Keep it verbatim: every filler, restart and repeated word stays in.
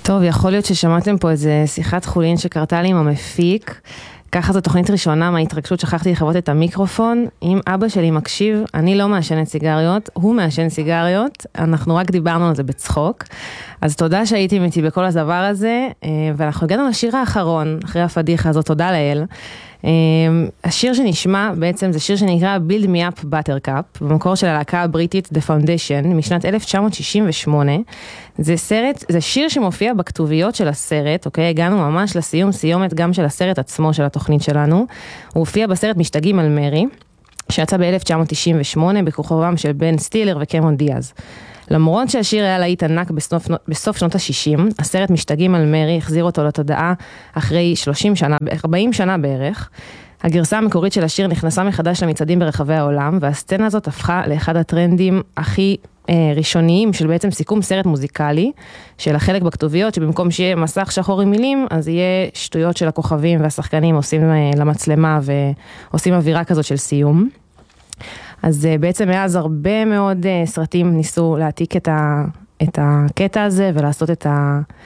טוב, יכול להיות ששמעתם פה איזה שיחת חולין שקרתה לי עם המפיק. ככה זו תוכנית ראשונה מההתרגשות, שכחתי לכבות את המיקרופון. אם אבא שלי מקשיב, אני לא מעשנת סיגריות, הוא מעשן סיגריות, אנחנו רק דיברנו על זה בצחוק. אז תודה שהייתם איתי בכל הדבר הזה, ואנחנו הגענו לשיר האחרון, אחרי הפדיחה הזאת, תודה לאל. השיר שנשמע בעצם זה שיר שנקרא Build Me Up Buttercup, במקור של הלהקה הבריטית The Foundation, משנת אלף תשע מאות שישים ושמונה. זה סרט, זה שיר שמופיע בכתוביות של הסרט, אוקיי? הגענו ממש לסיום, סיומת גם של הסרט עצמו של התוכנית שלנו. הוא הופיע בסרט משתגעים על מרי, שיצא ב-אלף תשע מאות תשעים ושמונה, בכוכבם של בן סטילר וקמרון דיאז. למרות שהשיר היה להיט ענק בסוף, בסוף שנות ה-שישים, הסרט משתגעים על מרי החזיר אותו לתודעה אחרי שלושים שנה, ארבעים שנה בערך. הגרסה המקורית של השיר נכנסה מחדש למצעדים ברחבי העולם, והסצנה הזאת הפכה לאחד הטרנדים הכי אה, ראשוניים של בעצם סיכום סרט מוזיקלי, של החלק בכתוביות, שבמקום שיהיה מסך שחור עם מילים, אז יהיה שטויות של הכוכבים והשחקנים עושים אה, למצלמה ועושים אווירה כזאת של סיום. אז בעצם מאז הרבה מאוד סרטים ניסו להעתיק את, ה, את הקטע הזה ולעשות את, ה,